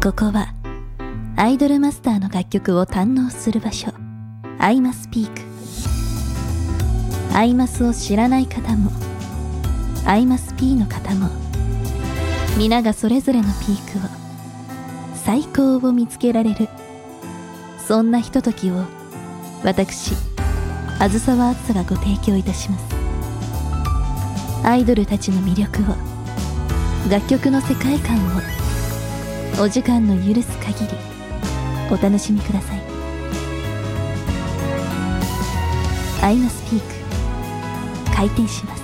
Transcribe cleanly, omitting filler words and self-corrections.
ここはアイドルマスターの楽曲を堪能する場所、アイマスピーク。アイマスを知らない方もアイマス P の方も、皆がそれぞれのピークを、最高を見つけられる、そんなひとときを私あずさわあずさがご提供いたします。アイドルたちの魅力を、楽曲の世界観を、お時間の許す限りお楽しみください。アイマスピーク開店します。